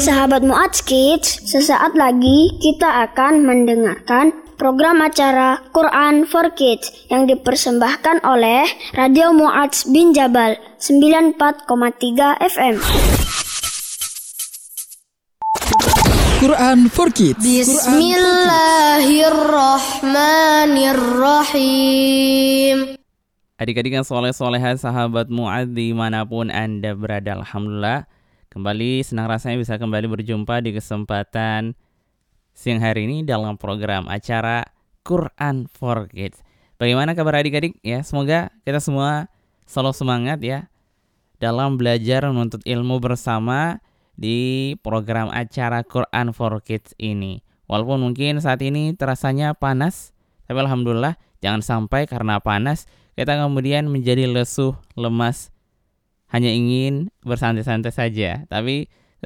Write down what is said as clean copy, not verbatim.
Sahabat Mu'adz Kids, sesaat lagi kita akan mendengarkan program acara Quran for Kids yang dipersembahkan oleh Radio Mu'adz bin Jabal 94,3 FM. Quran for Kids. Bismillahirrahmanirrahim. Adik-adik yang soleh-soleha, sahabat Mu'adz dimanapun Anda berada, alhamdulillah kembali senang rasanya bisa kembali berjumpa di kesempatan siang hari ini dalam program acara Quran for Kids. Bagaimana kabar adik-adik ya? Semoga kita semua selalu semangat ya dalam belajar menuntut ilmu bersama di program acara Quran for Kids ini. Walaupun mungkin saat ini terasanya panas, tapi alhamdulillah jangan sampai karena panas kita kemudian menjadi lesuh, lemas, hanya ingin bersantai-santai saja. Tapi